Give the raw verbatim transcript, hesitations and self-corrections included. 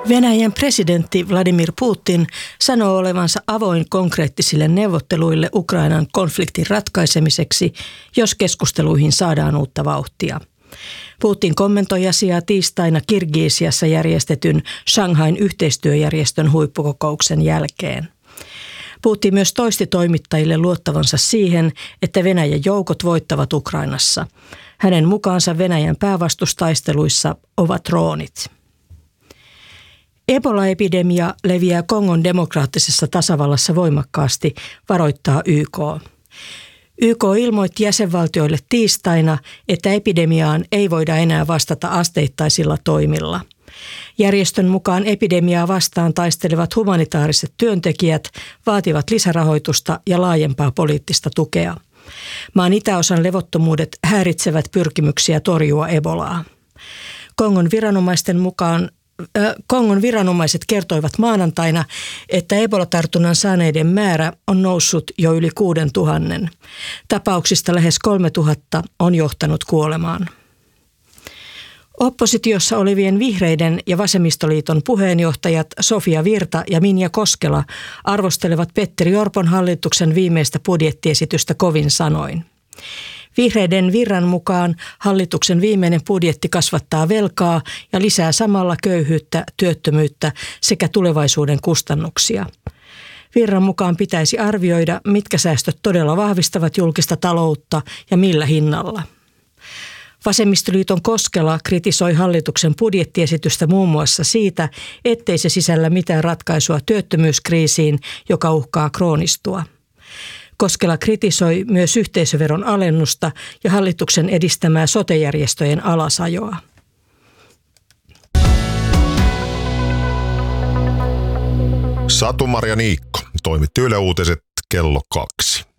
Venäjän presidentti Vladimir Putin sanoo olevansa avoin konkreettisille neuvotteluille Ukrainan konfliktin ratkaisemiseksi, jos keskusteluihin saadaan uutta vauhtia. Putin kommentoi asiaa tiistaina Kirgisiassa järjestetyn Shanghain yhteistyöjärjestön huippukokouksen jälkeen. Putin myös toisti toimittajille luottavansa siihen, että Venäjän joukot voittavat Ukrainassa. Hänen mukaansa Venäjän päävastustaisteluissa ovat droonit. Ebola-epidemia leviää Kongon demokraattisessa tasavallassa voimakkaasti, varoittaa Y K. Y K ilmoitti jäsenvaltioille tiistaina, että epidemiaan ei voida enää vastata asteittaisilla toimilla. Järjestön mukaan epidemiaa vastaan taistelevat humanitaariset työntekijät vaativat lisärahoitusta ja laajempaa poliittista tukea. Maan itäosan levottomuudet häiritsevät pyrkimyksiä torjua Ebolaa. Kongon viranomaisten mukaan Kongon viranomaiset kertoivat maanantaina, että Ebola-tartunnan saaneiden määrä on noussut jo yli kuuden tuhannen. Tapauksista lähes kolme tuhatta on johtanut kuolemaan. Oppositiossa olevien Vihreiden ja Vasemmistoliiton puheenjohtajat Sofia Virta ja Minja Koskela arvostelevat Petteri Orpon hallituksen viimeistä budjettiesitystä kovin sanoin. Vihreiden Virran mukaan hallituksen viimeinen budjetti kasvattaa velkaa ja lisää samalla köyhyyttä, työttömyyttä sekä tulevaisuuden kustannuksia. Virran mukaan pitäisi arvioida, mitkä säästöt todella vahvistavat julkista taloutta ja millä hinnalla. Vasemmistoliiton Koskela kritisoi hallituksen budjettiesitystä muun muassa siitä, ettei se sisällä mitään ratkaisua työttömyyskriisiin, joka uhkaa kroonistua. Koskela kritisoi myös yhteisöveron alennusta ja hallituksen edistämää sote-järjestöjen alasajoa. Satu-Maria Niikko toimitti Yle Uutiset kello kaksi.